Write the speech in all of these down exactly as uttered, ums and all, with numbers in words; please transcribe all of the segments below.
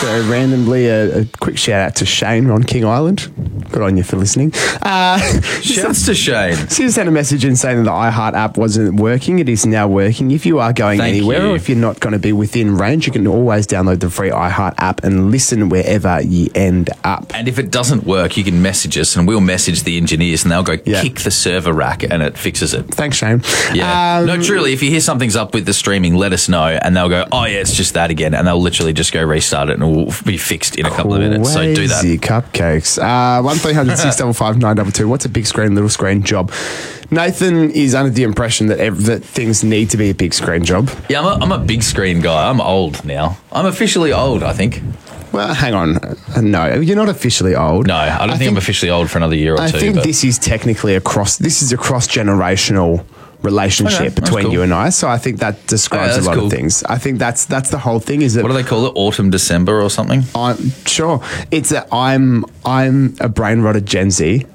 So randomly, a, a quick shout out to Shane on King Island. Good on you for listening. Uh, Shouts to Shane. She sent a message in saying that the iHeart app wasn't working. It is now working. If you are going Thank anywhere you. or if you're not going to be within range, you can always download the free iHeart app and listen wherever you end up. And if it doesn't work, you can message us and we'll message the engineers and they'll go Yeah. kick the server rack and it fixes it. Thanks, Shane. Yeah. Um, no, truly, if you hear something's up with the streaming, let us know and they'll go, oh, yeah, it's just that again. And they'll literally just go restart it and it will be fixed in a couple of minutes. So do that. Crazy cupcakes. Uh, one three hundred six five five nine two two. What's a big screen, little screen job? Nathan is under the impression that ev- that things need to be a big screen job. Yeah, I'm a, I'm a big screen guy. I'm old now. I'm officially old, I think. Well, hang on. Uh, No, you're not officially old. No, I don't think, think I'm officially old for another year or I two. think but this is technically a cross. This is a cross generational relationship Okay, that's between cool. you and I. So I think that describes Oh, a that's lot cool. of things. I think that's that's the whole thing. Is that what do they call it? Autumn, December or something? I'm sure it's that I'm I'm a brain rotted Gen Z,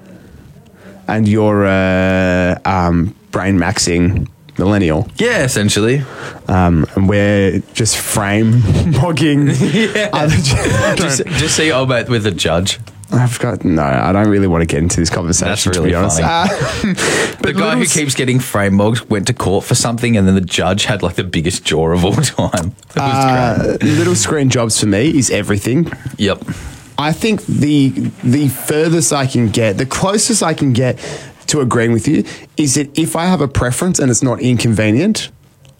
and you're a um, brain maxing millennial. Yeah, essentially. Um, and we're just frame hogging. Yeah. other gen- Just, just see old mate with a judge. I've got no. I don't really want to get into this conversation. That's to really be honest. funny. Uh, The but guy who little- keeps getting frame mogged went to court for something and then the judge had like the biggest jaw of all time. It was uh, little screen jobs for me is everything. great. Yep. I think the the furthest I can get, the closest I can get to agreeing with you, is that if I have a preference and it's not inconvenient,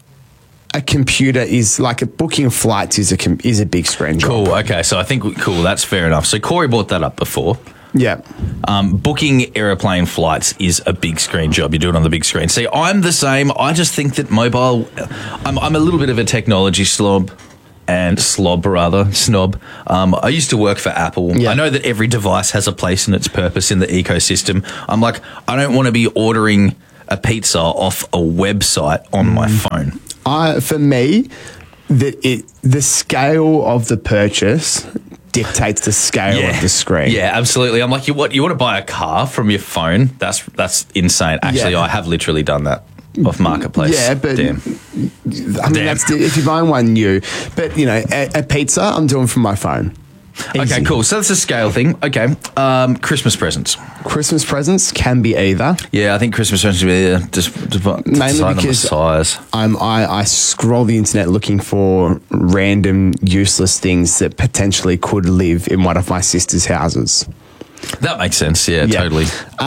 a computer is like a booking flights is a com- is a big screen job. Cool. Okay. So I think, cool. That's fair enough. So Corey brought that up before. Yeah. Um, booking aeroplane flights is a big screen job. You do it on the big screen. See, I'm the same. I just think that mobile, I'm, I'm a little bit of a technology slob. And slob, rather, snob. Um, I used to work for Apple. Yeah. I know that every device has a place and its purpose in the ecosystem. I'm like, I don't want to be ordering a pizza off a website on my phone. I for me, that it the scale of the purchase dictates the scale of the screen. Yeah, absolutely. I'm like, you what? You want to buy a car from your phone? That's that's insane. Actually, Yeah. I have literally done that off Marketplace. Yeah, but Damn. I mean, Damn. that's the, if you're buying one new. But you know, a, a pizza I'm doing from my phone. Okay, Easy. cool. So that's a scale thing. Okay, um, Christmas presents. Christmas presents can be either. Yeah, I think Christmas presents would be uh, just, just Mainly decide on the because size. I'm, I, I scroll the internet looking for random useless things that potentially could live in one of my sister's houses. That makes sense. Yeah, Yeah. totally.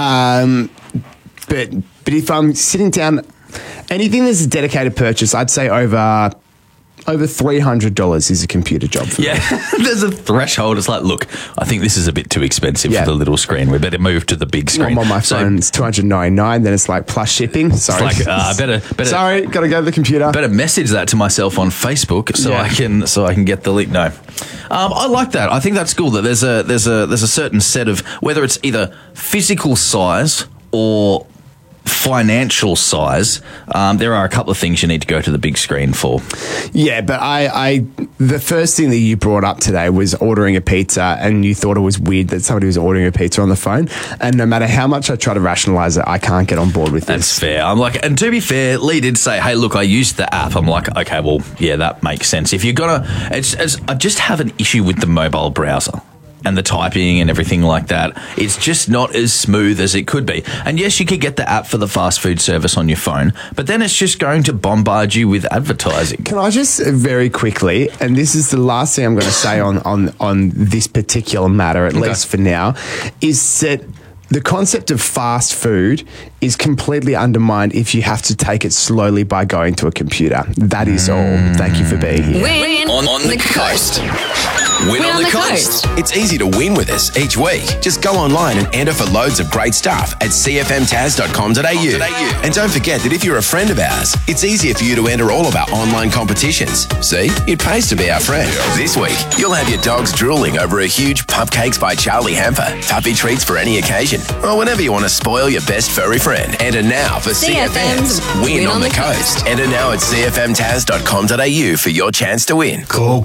Um, but but if I'm sitting down, anything that's a dedicated purchase, I'd say over over three hundred dollars is a computer job for me. Yeah, there's a threshold. It's like, look, I think this is a bit too expensive Yeah. for the little screen. We better move to the big screen. I'm on my So phone, it's two hundred ninety-nine, then it's like plus shipping. it's Sorry. like, uh, better, better, Sorry, gotta go to the computer. better message that to myself on Facebook so Yeah. I can so I can get the link. No, um, I like that. I think that's cool. That there's a there's a there's a certain set of whether it's either physical size or financial size. Um, there are a couple of things you need to go to the big screen for. Yeah, but I, I, the first thing that you brought up today was ordering a pizza, and you thought it was weird that somebody was ordering a pizza on the phone. And no matter how much I try to rationalize it, I can't get on board with That's this. fair. I'm like, and to be fair, Lee did say, "Hey, look, I used the app." I'm like, okay, well, yeah, that makes sense. If you're gonna, it's, it's I just have an issue with the mobile browser and the typing and everything like that. It's just not as smooth as it could be. And yes, you could get the app for the fast food service on your phone, but then it's just going to bombard you with advertising. Can I just uh, very quickly, and this is the last thing I'm going to say on, on, on this particular matter, at Okay. least for now, is that the concept of fast food is completely undermined if you have to take it slowly by going to a computer. That is all. Thank you for being here. Win On, on the coast. Win, on, the, coast. It's easy to win with us each week. Just go online and enter for loads of great stuff at c f m taz dot com dot a u. And don't forget that if you're a friend of ours, it's easier for you to enter all of our online competitions. See, it pays to be our friend. This week, you'll have your dogs drooling over a huge Pupcakes by Charlie hamper, puppy treats for any occasion, or whenever you want to spoil your best furry friend. Enter now for C F M's Win, on, the, coast. Enter now at c f m taz dot com dot a u for your chance to win. Call